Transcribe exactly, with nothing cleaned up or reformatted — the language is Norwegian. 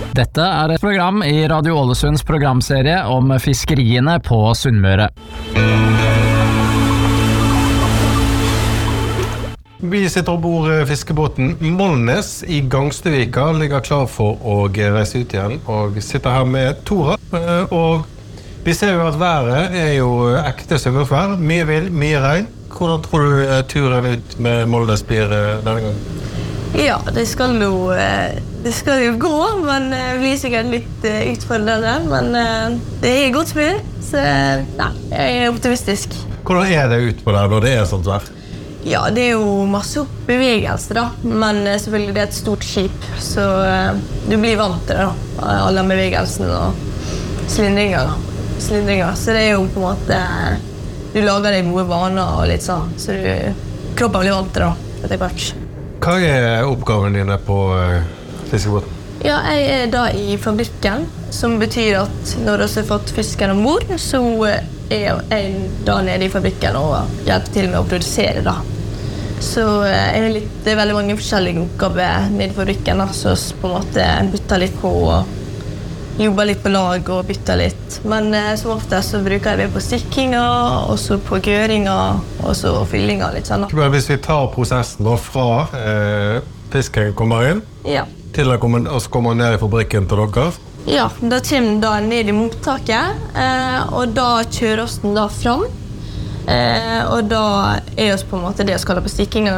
Dette er et program i Radio Ålesunds programserie om fiskeriene på Sunnmøre. Vi sitter ombord fiskebåten Molnes i Gangstøvika, ligger klar for å reise ut igjen, og sitter her med Tora. Og vi ser jo at været er jo ekte sommervær, mye vind, mye regn. Hvordan tror du turen ut med Molnes blir denne gangen? Ja, det skal jo, det skal jo gå, men det blir sikkert litt utfordrende, men det er godt spill, så nei, jeg er optimistisk. Hvordan er det ut på der når det er sånt vær? Ja, det er jo masse bevegelse da, men selvfølgelig det er et stort skip, så du blir vant til det da, alle bevegelsene og slindringer, slindringer. Så det er jo på en måte, du lager deg gode vaner og litt sånn, så du, kroppen blir vant til det da, etter hvert. Hva er oppgaven dine på fiskebåten? Ja, jeg er da i fabrikken, som betyr at når du har fått fisken ombord, så er jeg da nede i fabrikken og hjelper til med å produsere da. Så jeg er litt, det er veldig mange forskjellige oppgaver nede i fabrikken, da, så på en måte bytter litt på og jobber litt på lag og bytter litt. Men som ofte så bruker jeg det på stikkinger, og så på gøringer, og så fyllinger litt sånn. Hvis vi tar prosessen da fra eh, fisken kommer inn, ja. til den kommer, og så kommer den ned i fabrikken til dere? Ja, da kommer den ned i mottaket, eh, og da kjører oss den da fram. Eh, og da er oss på en måte det å skal på stikkingen